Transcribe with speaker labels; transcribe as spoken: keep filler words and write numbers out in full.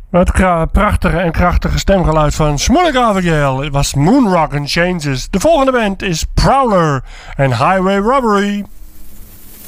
Speaker 1: Het prachtige en krachtige stemgeluid van Smolik Abigail. Het was Moonrock and Changes. De volgende band is Prowler en Highway Robbery.